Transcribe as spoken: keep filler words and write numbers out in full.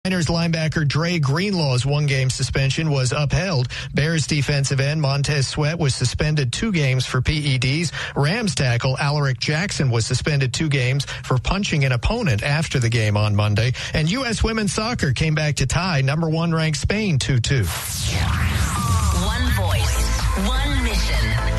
Niners linebacker Dre Greenlaw's one-game suspension was upheld. Bears defensive end Montez Sweat was suspended two games for P E Ds. Rams tackle Alaric Jackson was suspended two games for punching an opponent after the game on Monday. And U S women's soccer came back to tie number one ranked Spain two two. One voice, one mission.